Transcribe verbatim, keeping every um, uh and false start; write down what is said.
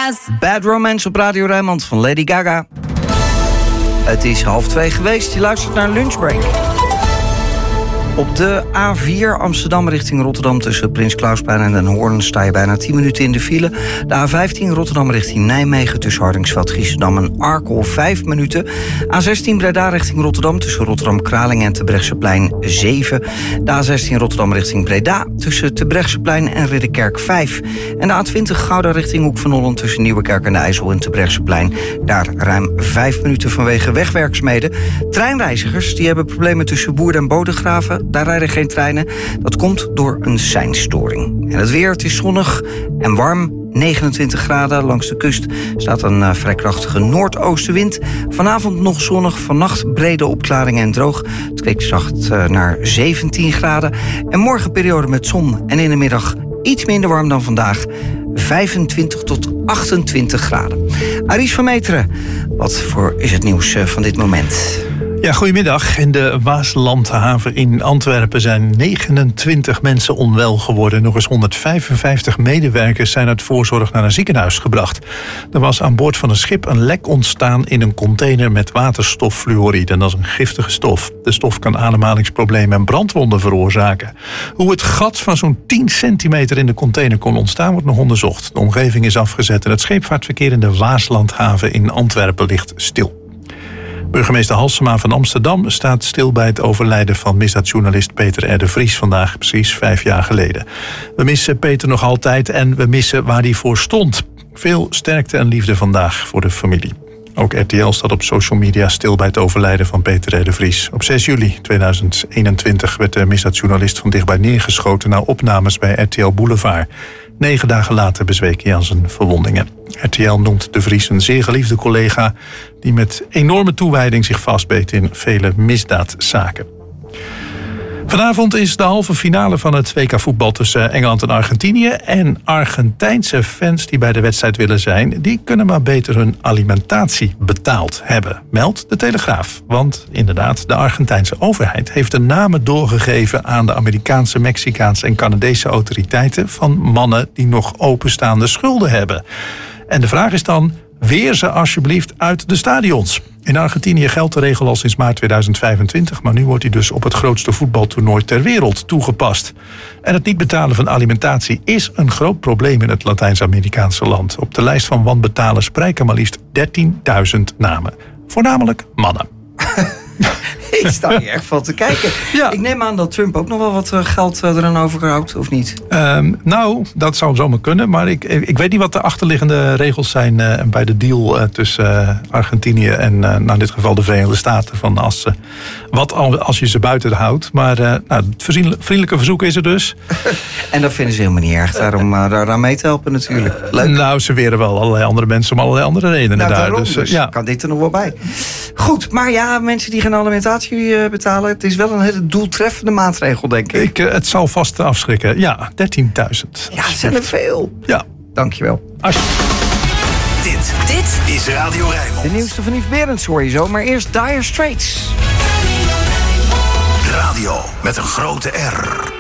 Jazz. Bad Romance op Radio Rijnmond van Lady Gaga. Het is half twee geweest, je luistert naar Lunchbreak. Op de A vier Amsterdam richting Rotterdam tussen Prins Klausplein en Den Hoorn sta je bijna tien minuten in de file. De A vijftien Rotterdam richting Nijmegen tussen Hardingsveld, Giessendam en Arkel vijf minuten. A zestien Breda richting Rotterdam tussen Rotterdam-Kralingen en Terbrechtseplein zeven. De A zestien Rotterdam richting Breda tussen Terbrechtseplein en Ridderkerk vijf. En de A twintig Gouda richting Hoek van Holland tussen Nieuwekerk en de IJssel en Terbrechtseplein. Daar ruim vijf minuten vanwege wegwerkzaamheden. Treinreizigers die hebben problemen tussen Boerden en Bodegraven. Daar rijden geen treinen. Dat komt door een seinstoring. En het weer, het is zonnig en warm. negenentwintig graden. Langs de kust staat een uh, vrij krachtige noordoostenwind. Vanavond nog zonnig. Vannacht brede opklaringen en droog. Het kweekt zacht uh, naar zeventien graden. En morgen periode met zon. En in de middag iets minder warm dan vandaag. vijfentwintig tot achtentwintig graden. Aries van Meteren, wat voor is het nieuws uh, van dit moment? Ja, goedemiddag. In de Waaslandhaven in Antwerpen zijn negenentwintig mensen onwel geworden. Nog eens honderdvijfenvijftig medewerkers zijn uit voorzorg naar een ziekenhuis gebracht. Er was aan boord van een schip een lek ontstaan in een container met waterstoffluoride. En dat is een giftige stof. De stof kan ademhalingsproblemen en brandwonden veroorzaken. Hoe het gat van zo'n tien centimeter in de container kon ontstaan wordt nog onderzocht. De omgeving is afgezet en het scheepvaartverkeer in de Waaslandhaven in Antwerpen ligt stil. Burgemeester Halsema van Amsterdam staat stil bij het overlijden van misdaadjournalist Peter R. de Vries vandaag, precies vijf jaar geleden. We missen Peter nog altijd en we missen waar hij voor stond. Veel sterkte en liefde vandaag voor de familie. Ook R T L staat op social media stil bij het overlijden van Peter R. de Vries. Op zes juli tweeduizend eenentwintig werd de misdaadjournalist van dichtbij neergeschoten na opnames bij R T L Boulevard. Negen dagen later bezweek hij aan zijn verwondingen. R T L noemt de Vries een zeer geliefde collega die met enorme toewijding zich vastbeet in vele misdaadzaken. Vanavond is de halve finale van het W K voetbal tussen Engeland en Argentinië. En Argentijnse fans die bij de wedstrijd willen zijn, die kunnen maar beter hun alimentatie betaald hebben, meldt de Telegraaf. Want inderdaad, de Argentijnse overheid heeft de namen doorgegeven aan de Amerikaanse, Mexicaanse en Canadese autoriteiten van mannen die nog openstaande schulden hebben. En de vraag is dan, weer ze alsjeblieft uit de stadions. In Argentinië geldt de regel al sinds maart tweeduizend vijfentwintig... maar nu wordt die dus op het grootste voetbaltoernooi ter wereld toegepast. En het niet betalen van alimentatie is een groot probleem in het Latijns-Amerikaanse land. Op de lijst van wanbetalers prijken maar liefst dertienduizend namen. Voornamelijk mannen. Ik sta hier echt van te kijken. Ja. Ik neem aan dat Trump ook nog wel wat geld eraan overhoudt, of niet? Um, nou, dat zou zomaar kunnen. Maar ik, ik weet niet wat de achterliggende regels zijn uh, bij de deal uh, tussen uh, Argentinië en uh, nou in dit geval de Verenigde Staten. Van als, uh, wat als je ze buiten houdt. Maar uh, nou, het vriendelijke verzoek is er dus. En dat vinden ze helemaal niet erg daarom uh, daaraan mee te helpen natuurlijk. Leuk. Nou, ze weren wel allerlei andere mensen om allerlei andere redenen nou, daar. Daarom, dus, dus ja. Kan dit er nog wel bij. Goed, maar ja, mensen die geen alimentatie betalen, het is wel een hele doeltreffende maatregel, denk ik. ik uh, het zal vast afschrikken. Ja, dertienduizend. Ja, dat zijn er veel. Ja. Dankjewel. Dit, dit is Radio Rijnmond. De nieuwste van Yves Berends hoor je zo, maar eerst Dire Straits. Radio met een grote R.